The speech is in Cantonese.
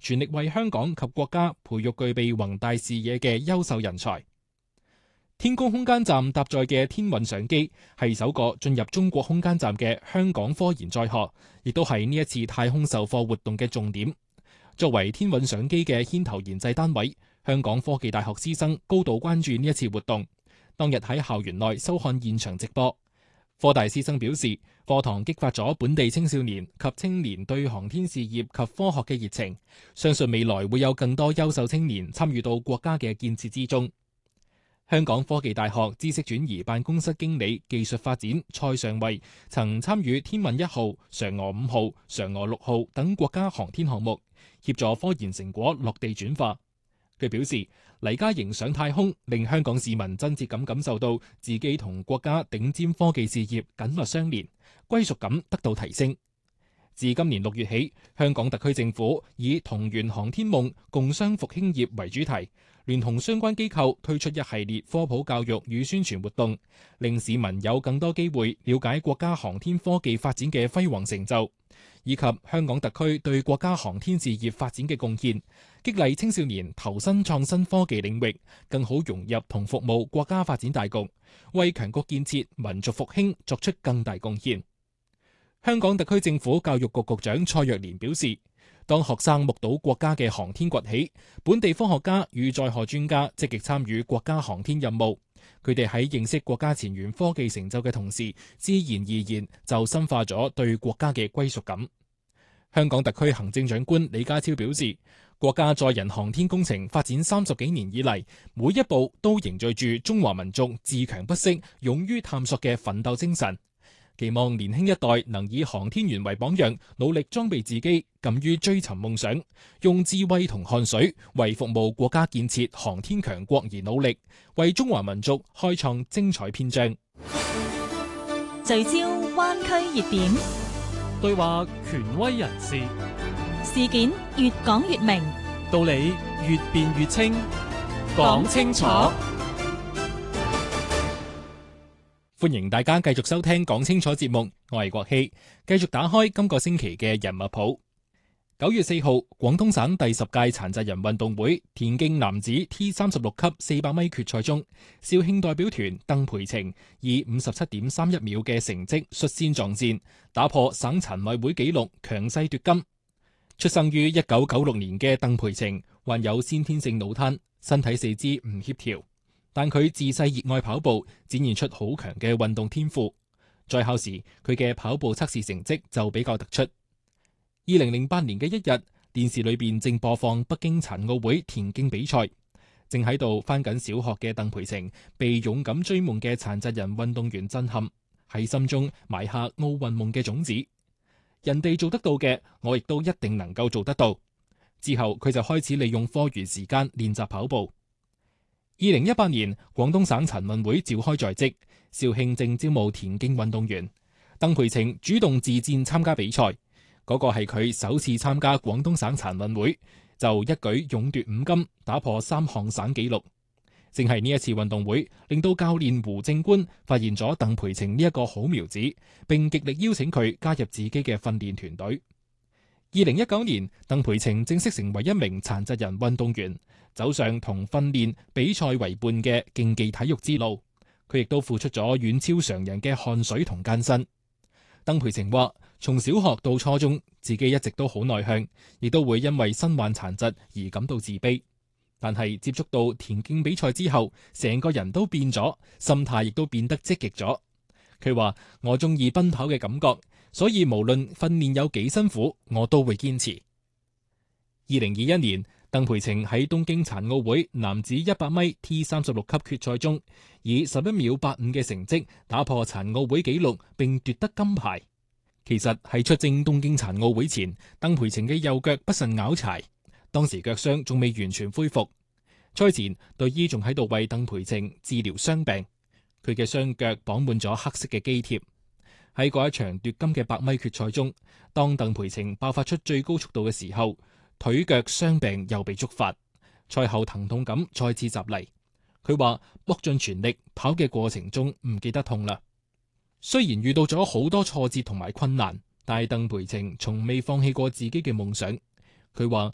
全力為香港及國家培育具備宏大視野嘅優秀人才。天宮空間站搭載嘅天韻相機係首個進入中國空間站嘅香港科研載荷，亦都係呢一次太空授課活動嘅重點。作為天韻相機嘅牽頭研製單位，香港科技大學師生高度關注呢一次活動，當日喺校園內收看現場直播。科大師生表示，課堂激發咗本地青少年及青年對航天事業及科學嘅熱情，相信未來會有更多優秀青年參與到國家嘅建設之中。香港科技大學知識轉移辦公室經理技術發展蔡尚慧曾參與天韻1號、嫦娥5號、嫦娥6號等國家航天項目，協助科研成果落地轉化。佢表示，黎嘉瑩上太空，令香港市民真切咁感受到自己同國家頂尖科技事業緊密相連，歸屬感得到提升。自今年6月起，香港特區政府以同圓航天夢，共商復興業為主題，聯同相關機構推出一系列科普教育與宣傳活動，令市民有更多機會了解國家航天科技發展嘅輝煌成就，以及香港特區對國家航天事業發展嘅貢獻，激勵青少年投身創新科技領域，更好融入同服務國家發展大局，為強國建設、民族復興作出更大貢獻。香港特區政府教育局局長蔡若蓮表示，當學生目睹國家嘅航天崛起，本地科學家與載荷專家積極參與國家航天任務，佢哋喺認識國家前沿科技成就嘅同時，自然而然就深化咗對國家嘅歸屬感。香港特區行政長官李家超表示，國家載人航天工程發展30幾年以嚟，每一步都凝聚住中華民族自強不息、勇於探索嘅奮鬥精神。期望年輕一代能以航天員為榜樣，努力裝備自己，敢於追尋夢想，用智慧同汗水為服務國家建設航天強國而努力，為中華民族開創精彩篇章。 聚焦灣區熱點， 對話權威人士， 事件越講越明， 道理越辯越清，講清楚。 歡迎大家繼續收聽講清楚節目，我係國希，繼續打開今個星期嘅人物譜。9月4號，廣東省第10屆殘疾人運動會田徑男子 T36級400米決賽中，肇慶代表團鄧培晴以57.31秒嘅成績率先撞線，打破省殘委會紀錄，強勢奪金。出生於1996年嘅鄧培晴患有先天性腦癱，身體四肢唔協調。但佢自細熱愛跑步，展現出好強嘅運動天賦。在校時，佢嘅跑步測試成績就比較突出。2008年嘅一日，電視裏邊正播放北京殘奧會田徑比賽，正喺度返緊小學嘅鄧培晴被勇敢追夢嘅殘疾人運動員震撼，喺心中埋下奧運夢嘅種子。人哋做得到嘅，我亦都一定能夠做得到。之後佢就開始利用課餘時間練習跑步。2018年，廣東省殘運會召開在即，肇慶正招募田徑運動員。鄧培晴主動自薦參加比賽，嗰個係佢首次參加廣東省殘運會，就一舉勇奪5金，打破3項省紀錄。正係呢一次運動會，令到教練胡正官發現咗鄧培晴呢一個好苗子，並極力邀請佢加入自己嘅訓練團隊。2019年，鄧培晴正式成為一名殘疾人運動員，走上同訓練比賽為伴嘅競技體育之路。佢亦都付出咗遠超常人嘅汗水同艱辛。鄧培晴話，從小學到初中，自己一直都好內向，亦都會因為身患殘疾而感到自卑。但係接觸到田徑比賽之後，成個人都變咗，心態亦都變得積極咗。佢話，我中意奔跑嘅感覺，所以無論訓練有幾辛苦，我都會堅持。2021年，鄧培晴喺東京殘奧會男子100米 T36級決賽中，以11秒85嘅成績打破殘奧會紀錄，並奪得金牌。其實喺出征東京殘奧會前，鄧培晴嘅右腳不慎拗柴，當時腳傷仲未完全恢復。賽前隊醫仲喺度為鄧培晴治療傷病，佢嘅雙腳綁滿咗黑色嘅肌貼。喺嗰一場奪金嘅100米決賽中，當鄧培晴爆發出最高速度嘅時候，腿腳傷病又被觸發，賽後疼痛感再次襲嚟。佢話搏盡全力跑嘅過程中唔記得痛啦。雖然遇到咗好多挫折同埋困難，但係鄧培晴從未放棄過自己嘅夢想。佢話